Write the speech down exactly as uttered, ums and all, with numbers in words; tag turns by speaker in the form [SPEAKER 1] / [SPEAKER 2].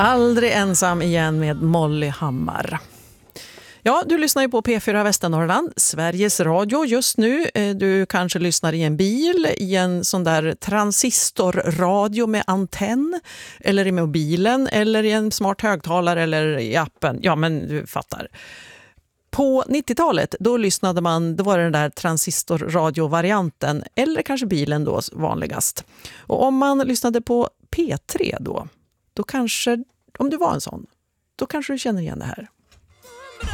[SPEAKER 1] Aldrig ensam igen med Molly Hammar. Ja, du lyssnar ju på P fyra Västernorrland, Sveriges Radio just nu. Du kanske lyssnar i en bil, i en sån där transistorradio med antenn, eller i mobilen, eller i en smart högtalare, eller i appen. Ja, men du fattar. På nittiotalet, då lyssnade man, då var det den där transistorradiovarianten, eller kanske bilen då vanligast. Och om man lyssnade på P tre då, då kanske, om du var en sån, då kanske du känner igen det här.